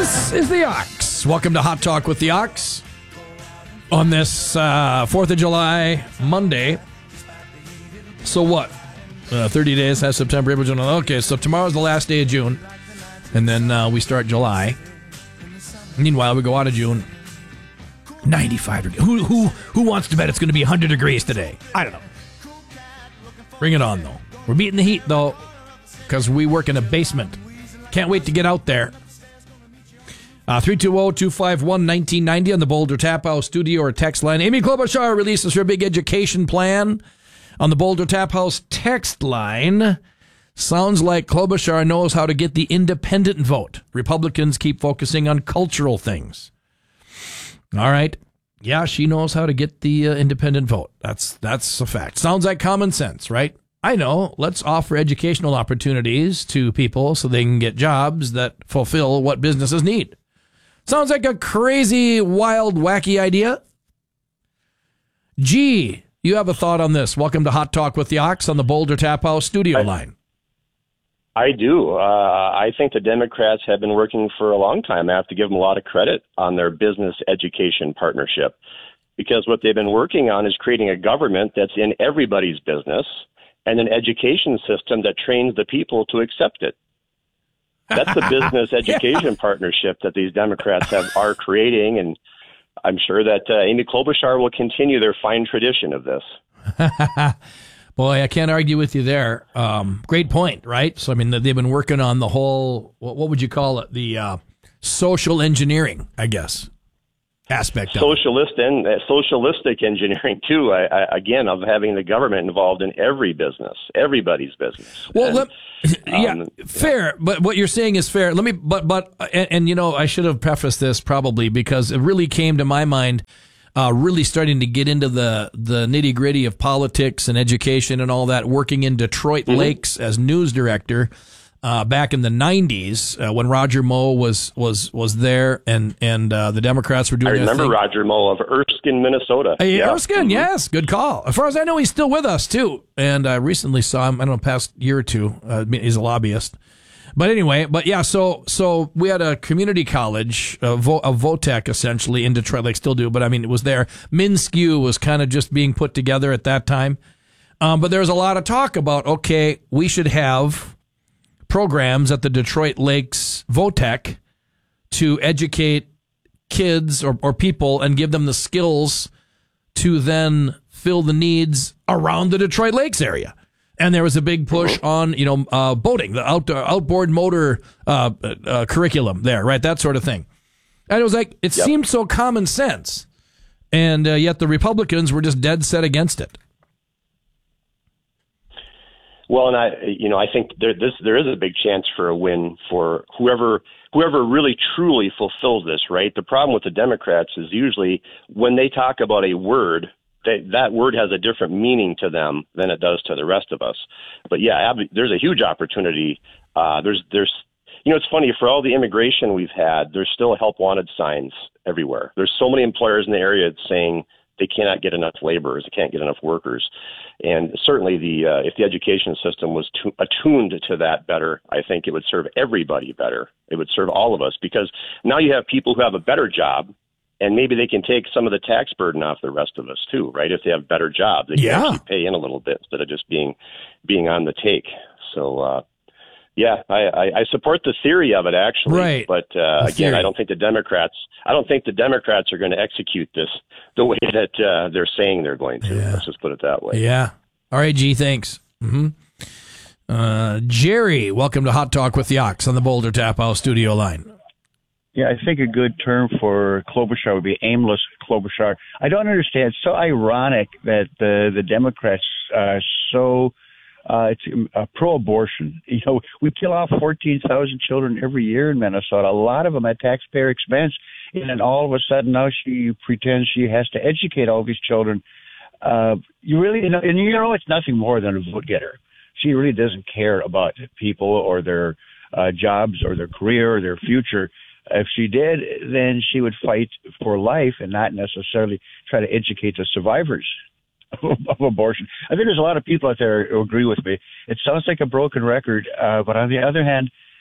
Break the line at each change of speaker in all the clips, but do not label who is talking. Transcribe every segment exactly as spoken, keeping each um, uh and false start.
This is the Ox. Welcome to Hot Talk with the Ox on this uh, fourth of July, Monday. So what? Uh, thirty days has September, April, June. Okay, so tomorrow's the last day of June, and then uh, we start July. Meanwhile, we go out of June. ninety-five degrees. Who, who, who wants to bet it's going to be one hundred degrees today? I don't know. Bring it on, though. We're beating the heat, though, because we work in a basement. Can't wait to get out there. Uh, three two zero, two five one, one nine nine zero on the Boulder Tap House studio or text line. Amy Klobuchar releases her big education plan on the Boulder Tap House text line. Sounds like Klobuchar knows how to get the independent vote. Republicans keep focusing on cultural things. All right. Yeah, she knows how to get the uh, independent vote. That's that's a fact. Sounds like common sense, right? I know. Let's offer educational opportunities to people so they can get jobs that fulfill what businesses need. Sounds like a crazy, wild, wacky idea. G, you have a thought on this. Welcome to Hot Talk with the Ox on the Boulder Tap House studio
I,
line.
I do. Uh, I think the Democrats have been working for a long time. I have to give them a lot of credit on their business education partnership, because what they've been working on is creating a government that's in everybody's business and an education system that trains the people to accept it. That's the business education yeah. partnership that these Democrats have are creating, and I'm sure that uh, Amy Klobuchar will continue their fine tradition of this.
Boy, I can't argue with you there. Um, great point, right? So, I mean, they've been working on the whole, what, what would you call it? The uh, social engineering, I guess, aspect of
Socialist and uh, socialistic engineering, too, I, I, again, of having the government involved in every business, everybody's business.
Well,
and,
let, yeah,
um,
fair, yeah. But what you're saying is fair. Let me, but, but, and, and, you know, I should have prefaced this probably because it really came to my mind Uh, really starting to get into the, the nitty gritty of politics and education and all that, working in Detroit mm-hmm. Lakes as news director uh, back in the nineties uh, when Roger Moe was was was there and and uh, the Democrats were doing.
I remember
their thing.
Roger Moe of Erskine, Minnesota.
Hey,
yeah.
Erskine, mm-hmm. yes, good call. As far as I know, he's still with us too. And I recently saw him. I don't know, past year or two. Uh, he's a lobbyist. But anyway, but yeah, so so we had a community college, a, Vo, a Votech essentially in Detroit, like still do, but I mean, it was there. MnSCU was kind of just being put together at that time. Um, but there was a lot of talk about, okay, we should have programs at the Detroit Lakes Votech to educate kids or, or people and give them the skills to then fill the needs around the Detroit Lakes area. And there was a big push on, you know, uh, boating, the outdoor, outboard motor uh, uh, curriculum there, right? That sort of thing. And it was like, it yep. seemed so common sense. And uh, yet the Republicans were just dead set against it.
Well, and I, you know, I think there, this, there is a big chance for a win for whoever, whoever really truly fulfills this, right? The problem with the Democrats is usually when they talk about a word, They, that word has a different meaning to them than it does to the rest of us. But yeah, ab- there's a huge opportunity. Uh, there's, there's, you know, it's funny, for all the immigration we've had, there's still help wanted signs everywhere. There's so many employers in the area saying they cannot get enough laborers, they can't get enough workers. And certainly the, uh, if the education system was to- attuned to that better, I think it would serve everybody better. It would serve all of us, because now you have people who have a better job, and maybe they can take some of the tax burden off the rest of us too, right? If they have better jobs, they can
yeah.
actually pay in a little bit instead of just being being on the take. So, uh, yeah, I, I, I support the theory of it actually,
right.
But uh, again,
theory.
I don't think the Democrats. I don't think the Democrats are going to execute this the way that uh, they're saying they're going to.
Yeah.
Let's just put it that way.
Yeah. All right, G. Thanks. Mm-hmm. Uh, Jerry, welcome to Hot Talk with the Ox on the Boulder Tap House studio line.
Yeah, I think a good term for Klobuchar would be aimless Klobuchar. I don't understand. It's so ironic that the the Democrats are so uh, it's uh, pro-abortion. You know, we kill off fourteen thousand children every year in Minnesota, a lot of them at taxpayer expense. And then all of a sudden now she pretends she has to educate all these children. Uh, you really, you know, and you know, it's nothing more than a vote getter. She really doesn't care about people or their uh, jobs or their career or their future. If she did, then she would fight for life and not necessarily try to educate the survivors of abortion. I think there's a lot of people out there who agree with me. It sounds like a broken record, uh, but on the other hand,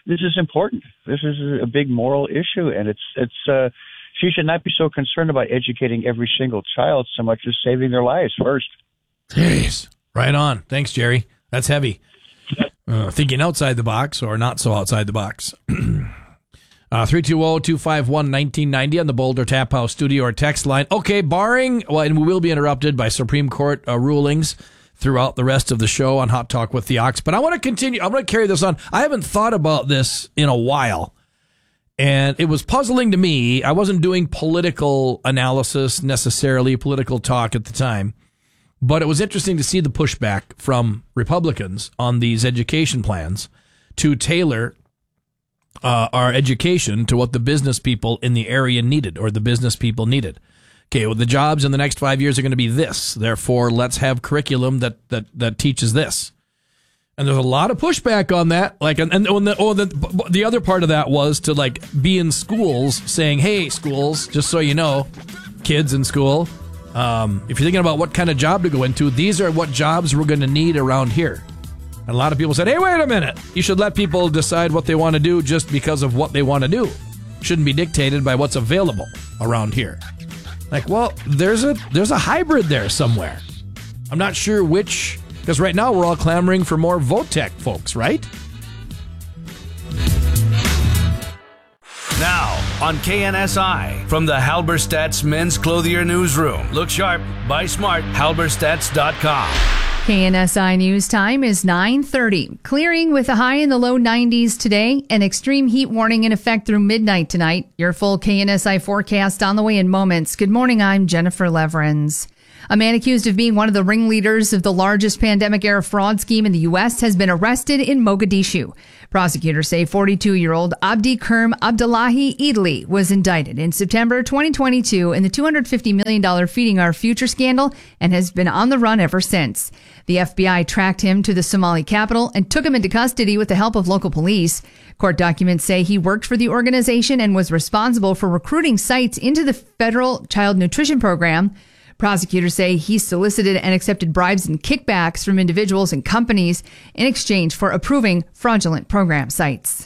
this is important. This is a big moral issue, and it's it's. Uh, she should not be so concerned about educating every single child so much as saving their lives first.
Jeez, right on. Thanks, Jerry. That's heavy. Uh, thinking outside the box or not so outside the box. Uh, three two zero, two five one, one nine nine zero on the Boulder Tap House studio or text line. Okay, barring, well, and we will be interrupted by Supreme Court uh, rulings throughout the rest of the show on Hot Talk with the Ox. But I want to continue. I'm going to carry this on. I haven't thought about this in a while, and it was puzzling to me. I wasn't doing political analysis necessarily, political talk at the time, but it was interesting to see the pushback from Republicans on these education plans to tailor Uh, our education to what the business people in the area needed or the business people needed. Okay, well, the jobs in the next five years are going to be this. Therefore, let's have curriculum that that that teaches this. And there's a lot of pushback on that. Like, and, and the, oh, the the other part of that was to like be in schools saying, "Hey, schools, just so you know, kids in school, um, if you're thinking about what kind of job to go into, these are what jobs we're going to need around here." And a lot of people said, hey, wait a minute. You should let people decide what they want to do just because of what they want to do. Shouldn't be dictated by what's available around here. Like, well, there's a there's a hybrid there somewhere. I'm not sure which, because right now we're all clamoring for more VOTEC folks, right?
Now, on K N S I, from the Halberstadt's Men's Clothier Newsroom. Look sharp, buy smart, halberstadts dot com.
K N S I News Time is nine thirty. Clearing with a high in the low nineties today. An extreme heat warning in effect through midnight tonight. Your full K N S I forecast on the way in moments. Good morning, I'm Jennifer Leverins. A man accused of being one of the ringleaders of the largest pandemic-era fraud scheme in the U S has been arrested in Mogadishu. Prosecutors say forty-two-year-old Abdi Kerm Abdullahi Idli was indicted in September twenty twenty-two in the two hundred fifty million dollars Feeding Our Future scandal and has been on the run ever since. The F B I tracked him to the Somali capital and took him into custody with the help of local police. Court documents say he worked for the organization and was responsible for recruiting sites into the federal child nutrition program. Prosecutors say he solicited and accepted bribes and kickbacks from individuals and companies in exchange for approving fraudulent program sites.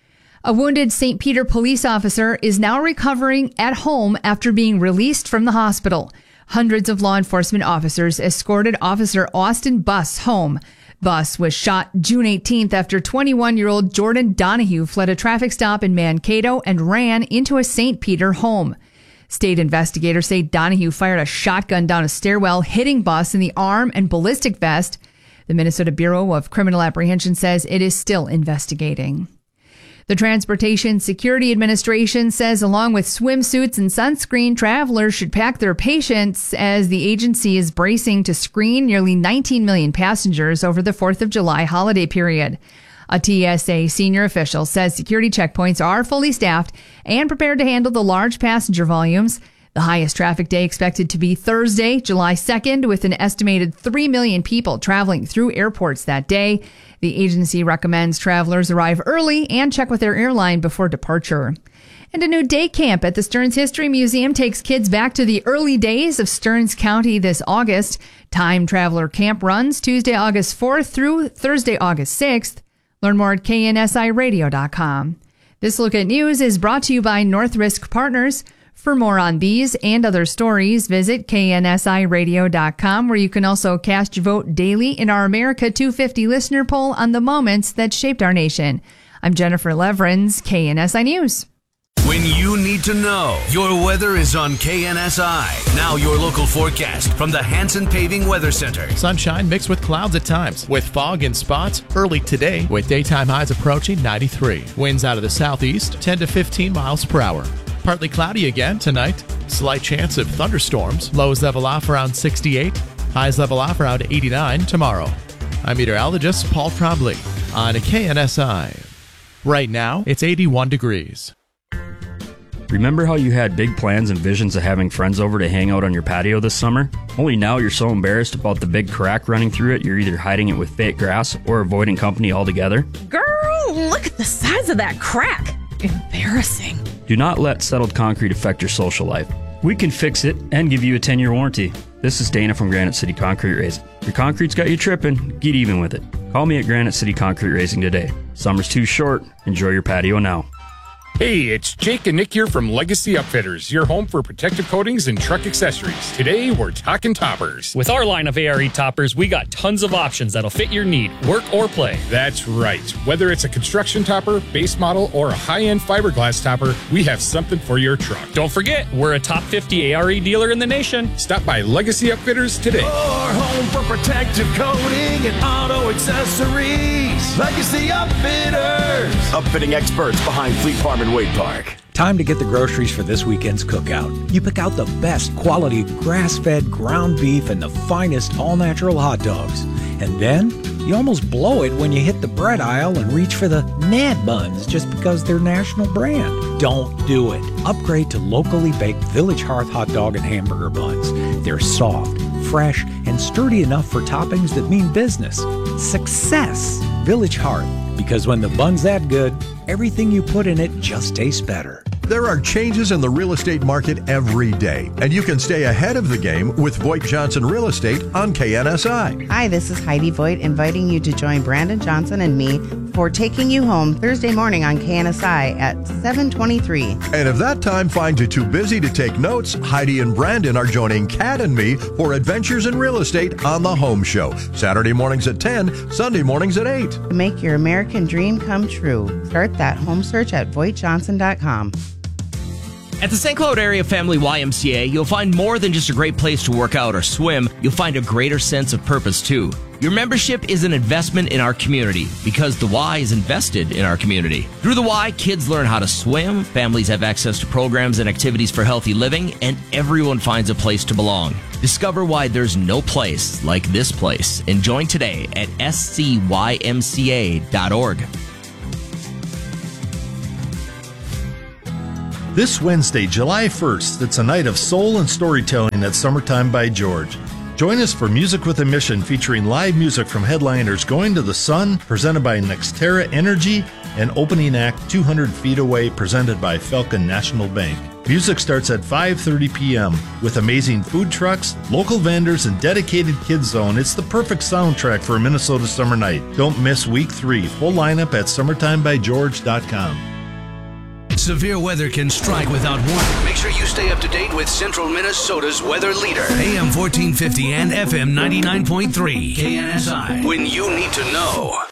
A wounded Saint Peter police officer is now recovering at home after being released from the hospital. Hundreds of law enforcement officers escorted Officer Austin Buss home. Buss was shot June eighteenth after twenty-one-year-old Jordan Donahue fled a traffic stop in Mankato and ran into a Saint Peter home. State investigators say Donahue fired a shotgun down a stairwell, hitting Buss in the arm and ballistic vest. The Minnesota Bureau of Criminal Apprehension says it is still investigating. The Transportation Security Administration says along with swimsuits and sunscreen, travelers should pack their patience as the agency is bracing to screen nearly nineteen million passengers over the fourth of July holiday period. A T S A senior official says security checkpoints are fully staffed and prepared to handle the large passenger volumes. The highest traffic day expected to be Thursday, July second, with an estimated three million people traveling through airports that day. The agency recommends travelers arrive early and check with their airline before departure. And a new day camp at the Stearns History Museum takes kids back to the early days of Stearns County this August. Time Traveler Camp runs Tuesday, August fourth through Thursday, August sixth. Learn more at K N S I radio dot com. This Look at News is brought to you by North Risk Partners. For more on these and other stories, visit K N S I radio dot com, where you can also cast your vote daily in our America two fifty listener poll on the moments that shaped our nation. I'm Jennifer Leverins, K N S I News.
When you need to know, your weather is on K N S I. Now your local forecast from the Hanson Paving Weather Center.
Sunshine mixed with clouds at times, with fog in spots early today, with daytime highs approaching ninety-three. Winds out of the southeast, ten to fifteen miles per hour. Partly cloudy again tonight. Slight chance of thunderstorms. Lows level off around sixty-eight. Highs level off around eighty-nine tomorrow. I'm meteorologist Paul Trombley on K N S I. Right now, it's eighty-one degrees.
Remember how you had big plans and visions of having friends over to hang out on your patio this summer? Only now you're so embarrassed about the big crack running through it, you're either hiding it with fake grass or avoiding company altogether?
Girl, look at the size of that crack. Embarrassing.
Do not let settled concrete affect your social life. We can fix it and give you a ten-year warranty. This is Dana from Granite City Concrete Raise. Your concrete's got you tripping, get even with it. Call me at Granite City Concrete Racing today. Summer's too short. Enjoy your patio now.
Hey, it's Jake and Nick here from Legacy Upfitters, your home for protective coatings and truck accessories. Today, we're talking toppers.
With our line of A R E toppers, we got tons of options that'll fit your need, work or play.
That's right. Whether it's a construction topper, base model, or a high-end fiberglass topper, we have something for your truck.
Don't forget, we're a top fifty A R E dealer in the nation.
Stop by Legacy Upfitters today.
Your home for protective coating and auto accessories. Legacy Upfitters.
Upfitting experts behind Fleet Farm and Wade Park.
Time to get the groceries for this weekend's cookout. You pick out the best quality grass-fed ground beef and the finest all-natural hot dogs. And then you almost blow it when you hit the bread aisle and reach for the Nad Buns just because they're national brand. Don't do it. Upgrade to locally baked Village Hearth hot dog and hamburger buns. They're soft, fresh, and sturdy enough for toppings that mean business. Success! Village Hearth. Because when the bun's that good, everything you put in it just tastes better.
There are changes in the real estate market every day, and you can stay ahead of the game with Voigt Johnson Real Estate on K N S I.
Hi, this is Heidi Voigt, inviting you to join Brandon Johnson and me for Taking You Home Thursday morning on K N S I at seven twenty-three.
And if that time finds you too busy to take notes, Heidi and Brandon are joining Kat and me for Adventures in Real Estate on the Home Show. Saturday mornings at ten, Sunday mornings at eight.
Make your American dream come true. Start that home search at voigt johnson dot com.
At the Saint Cloud Area Family Y M C A, you'll find more than just a great place to work out or swim. You'll find a greater sense of purpose, too. Your membership is an investment in our community because the Y is invested in our community. Through the Y, kids learn how to swim, families have access to programs and activities for healthy living, and everyone finds a place to belong. Discover why there's no place like this place and join today at s c y m c a dot org.
This Wednesday, July first, it's a night of soul and storytelling at Summertime by George. Join us for Music with a Mission, featuring live music from headliners Going to the Sun, presented by Nextera Energy, and opening act two hundred feet Away, presented by Falcon National Bank. Music starts at five thirty p.m. With amazing food trucks, local vendors, and dedicated kids zone. It's the perfect soundtrack for a Minnesota summer night. Don't miss week three. Full lineup at summertime by george dot com.
Severe weather can strike without warning. Make sure you stay up to date with Central Minnesota's weather leader. A M fourteen fifty and F M ninety-nine point three. K N S I. When you need to know.